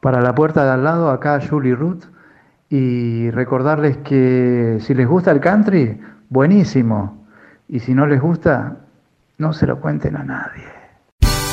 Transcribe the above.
para la puerta de al lado, acá Julie Ruth, y recordarles que si les gusta el country, buenísimo. Y si no les gusta, no se lo cuenten a nadie.